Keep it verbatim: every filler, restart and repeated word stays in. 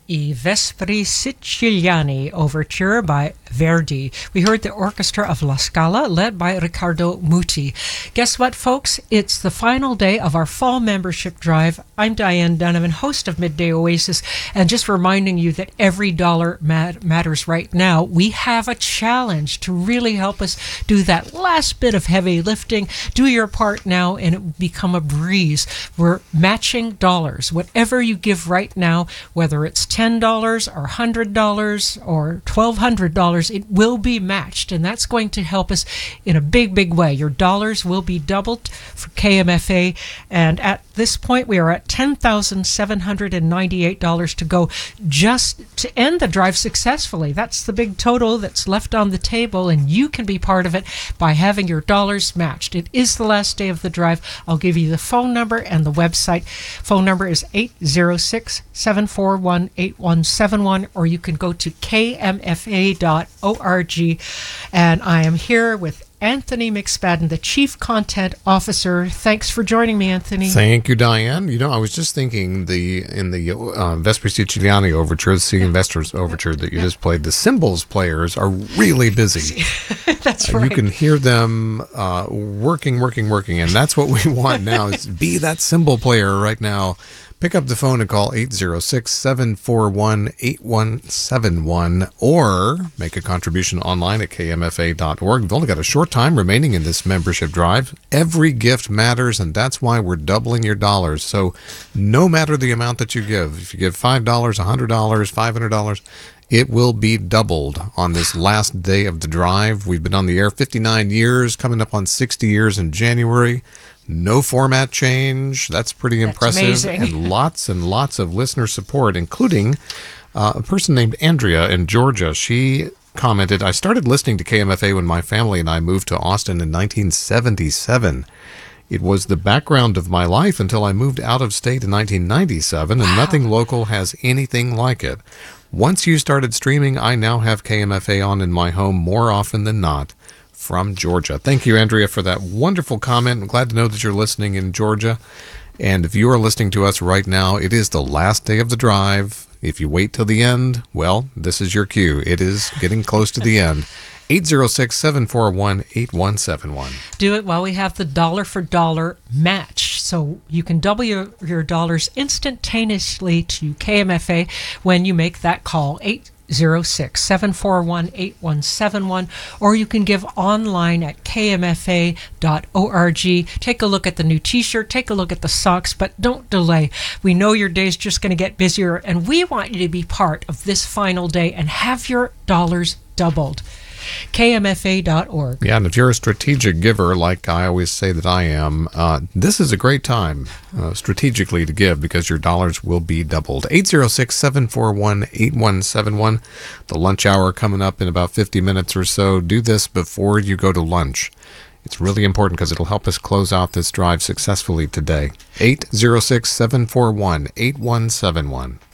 I Vespri Siciliani Overture by Verdi. We heard the orchestra of La Scala led by Riccardo Muti. Guess what, folks? It's the final day of our fall membership drive. I'm Diane Donovan, host of Midday Oasis, and just reminding you that every dollar mat- matters right now. We have a challenge to really help us do that last bit of heavy lifting. Do your part now and it will become a breeze. We're matching dollars. Whatever you give right now, whether it's ten dollars or one hundred dollars or twelve hundred dollars, it will be matched, and that's going to help us in a big, big way. Your dollars will be doubled for K M F A, and at this point we are at ten thousand seven hundred ninety-eight dollars to go just to end the drive successfully. That's the big total that's left on the table, and you can be part of it by having your dollars matched. It is the last day of the drive. I'll give you the phone number and the website. Phone number is eight zero six, seven four one, eight one seven one, or you can go to k m f a dot org. And I am here with Anthony McSpadden, the Chief Content Officer. Thanks for joining me, Anthony. Thank you, Diane. You know, I was just thinking the in the uh, Vespri Siciliani Overture, the Sea Investors Overture that you just played, the cymbals players are really busy. That's uh, right. You can hear them uh, working, working, working, and that's what we want now is be that cymbal player right now. Pick up the phone and call eight zero six, seven four one, eight one seven one or make a contribution online at k m f a dot org. We've only got a short time remaining in this membership drive. Every gift matters, and that's why we're doubling your dollars. So no matter the amount that you give, if you give five dollars, one hundred dollars, five hundred dollars, it will be doubled on this last day of the drive. We've been on the air fifty-nine years, coming up on sixty years in January. No format change. That's pretty That's impressive. amazing. And lots and lots of listener support, including uh, a person named Andrea in Georgia. She commented, I started listening to K M F A when my family and I moved to Austin in nineteen seventy-seven. It was the background of my life until I moved out of state in nineteen ninety-seven, and Wow. nothing local has anything like it. Once you started streaming, I now have K M F A on in my home more often than not. From Georgia. Thank you, Andrea, for that wonderful comment. I'm glad to know that you're listening in Georgia. And if you are listening to us right now, it is the last day of the drive. If you wait till the end, well, this is your cue. It is getting close to the end. eight zero six, seven four one, eight one seven one. Do it while we have the dollar for dollar match. So you can double your, your dollars instantaneously to K M F A when you make that call, eight zero six, seven four one, eight one seven one, or you can give online at k m f a dot org. Take a look at the new t-shirt, take a look at the socks, but don't delay. We know your day's just going to get busier, and we want you to be part of this final day and have your dollars doubled. k m f a dot org. Yeah, and if you're a strategic giver, like I always say that I am, uh, this is a great time uh, strategically to give because your dollars will be doubled. eight zero six, seven four one, eight one seven one. The lunch hour coming up in about fifty minutes or so. Do this before you go to lunch. It's really important because it'll help us close out this drive successfully today. eight zero six, seven four one, eight one seven one.